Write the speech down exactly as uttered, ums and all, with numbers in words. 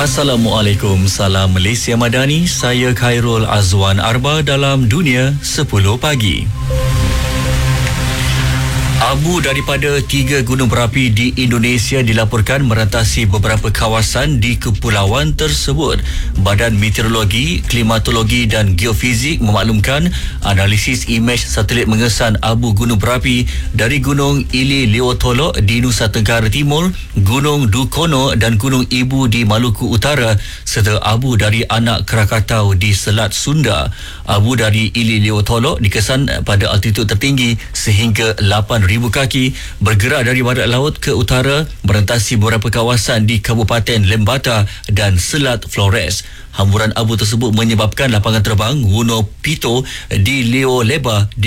Assalamualaikum, salam Malaysia Madani. Saya Khairul Azwan Arba dalam Dunia sepuluh Pagi. Abu daripada tiga gunung berapi di Indonesia dilaporkan merantasi beberapa kawasan di kepulauan tersebut. Badan Meteorologi, Klimatologi dan Geofizik memaklumkan analisis imej satelit mengesan abu gunung berapi dari Gunung Ili Leotolok di Nusa Tenggara Timur, Gunung Dukono dan Gunung Ibu di Maluku Utara serta abu dari Anak Krakatau di Selat Sunda. Abu dari Ili Leotolok dikesan pada altitud tertinggi sehingga lapan ribu kaki, bergerak dari barat laut ke utara merentasi beberapa kawasan di Kabupaten Lembata dan Selat Flores. Hamburan abu tersebut menyebabkan lapangan terbang Gunung Pito di Leo Leba di